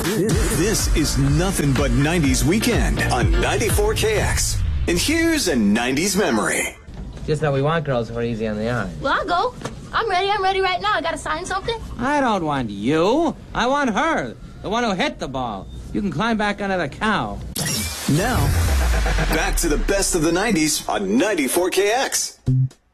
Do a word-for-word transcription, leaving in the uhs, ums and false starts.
This is nothing but nineties weekend on ninety-four K X. And here's a nineties memory. Just that we want girls who are easy on the eye. Well, I'll go. I'm ready. I'm ready right now. I gotta sign something. I don't want you. I want her. The one who hit the ball. You can climb back under the cow. Now, back to the best of the nineties on ninety-four K X.